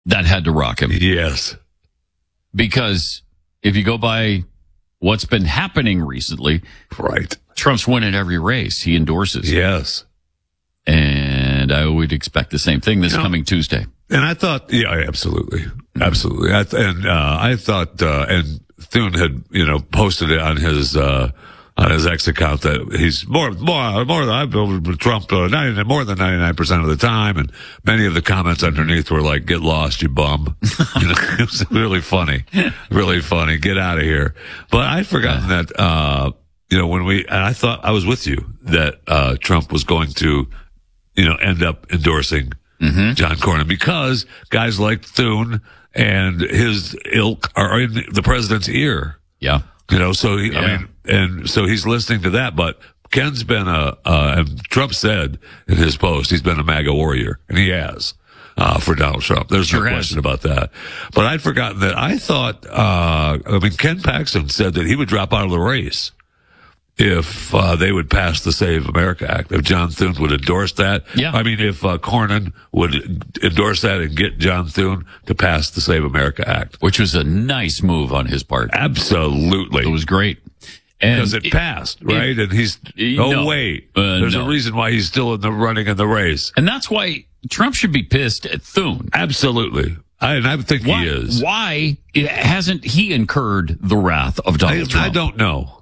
that had to rock him. Yes. Because if you go by what's been happening recently, right, Trump's winning every race he endorses. Yes. And I would expect the same thing this coming Tuesday. And I thought, yeah, absolutely. Absolutely. I thought, and Thune had, posted it on his X account that he's more than I've been with Trump more than 99% of the time. And many of the comments underneath were like, "Get lost, you bum." It was really funny. Really funny. Get out of here. But I'd forgotten that, and I thought I was with you that, Trump was going to, end up endorsing John Cornyn because guys like Thune and his ilk are in the president's ear. Yeah. So he's listening to that, but Ken's been and Trump said in his post, he's been a MAGA warrior, and he has, for Donald Trump. There's no question about that. But I'd forgotten that. I thought, Ken Paxton said that he would drop out of the race if they would pass the Save America Act, if John Thune would endorse that. Yeah. If Cornyn would endorse that and get John Thune to pass the Save America Act. Which was a nice move on his part. Absolutely. It was great. Because it passed, right? And he's, there's a reason why he's still in the running in the race. And that's why Trump should be pissed at Thune. Absolutely. I think he is. Why hasn't he incurred the wrath of Donald Trump? I don't know.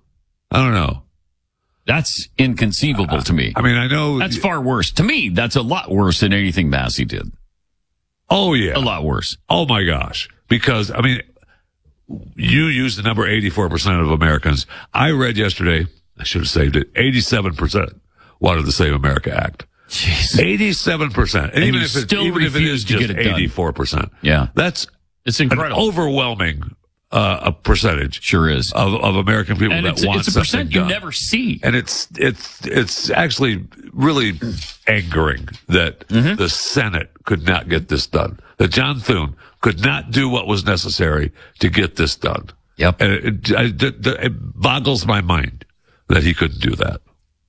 That's inconceivable to me. I know. That's far worse. To me, that's a lot worse than anything Massey did. Oh, yeah. A lot worse. Oh, my gosh. Because, you use the number 84% of Americans. I read yesterday, I should have saved it, 87% wanted the Save America Act. Jeez. 87%. And even if it is just 84%. Yeah. It's incredible. An overwhelming a percentage. Sure is. Of American people and that want it's a percent you never see. And it's actually really angering that the Senate could not get this done. That John Thune could not do what was necessary to get this done. Yep. And it boggles my mind that he couldn't do that.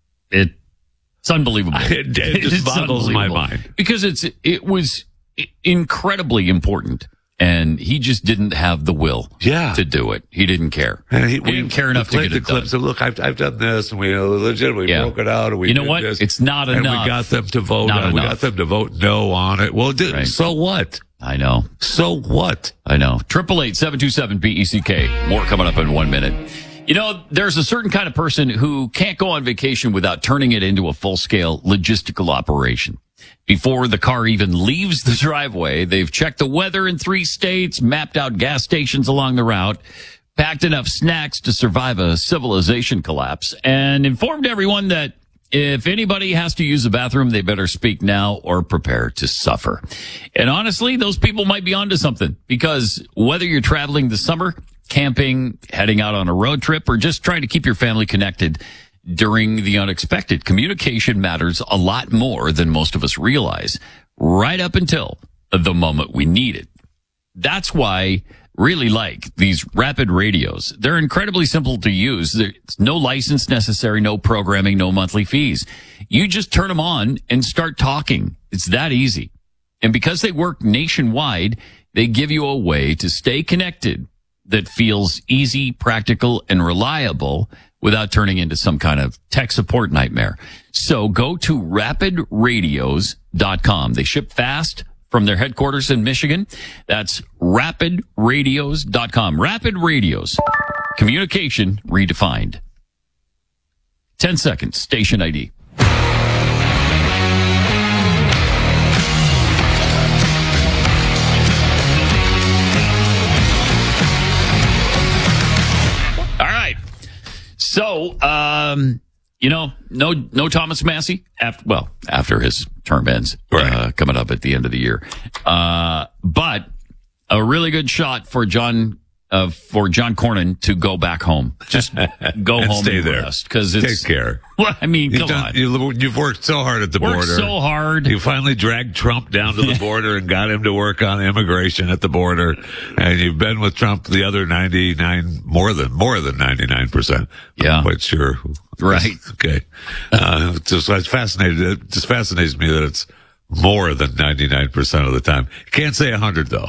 It's unbelievable. It just boggles my mind. Because it was incredibly important. And he just didn't have the will to do it. He didn't care. And he didn't care enough to get it done. So look, I've done this, and we legitimately broke it out. And we did what? This, it's not enough. And we got them to vote. We got them to vote no on it. Well, so what? I know. So what? I know. 888-727-BECK. More coming up in 1 minute. There's a certain kind of person who can't go on vacation without turning it into a full-scale logistical operation. Before the car even leaves the driveway, they've checked the weather in 3 states, mapped out gas stations along the route, packed enough snacks to survive a civilization collapse, and informed everyone that if anybody has to use the bathroom, they better speak now or prepare to suffer. And honestly, those people might be onto something, because whether you're traveling this summer, camping, heading out on a road trip, or just trying to keep your family connected during the unexpected, communication matters a lot more than most of us realize, right up until the moment we need it. That's why really like these rapid radios. They're incredibly simple to use. There's no license necessary, no programming, no monthly fees. You just turn them on and start talking. It's that easy. And because they work nationwide, they give you a way to stay connected that feels easy, practical, and reliable without turning into some kind of tech support nightmare. So go to rapidradios.com. They ship fast from their headquarters in Michigan. That's rapidradios.com. Rapid Radios. Communication redefined. 10 seconds. Station ID. All right. So, no Thomas Massey after his term ends, coming up at the end of the year. But a really good shot for John Cornyn to go back home. Just go home stay and there. rest, because it's, take care. Well, I mean, come on. You've worked so hard at the border. So hard. You finally dragged Trump down to the border and got him to work on immigration at the border. And you've been with Trump the other 99, more than 99%. Yeah. I'm quite sure. Right. Okay. It just fascinates me that it's more than 99% of the time. Can't say 100 though.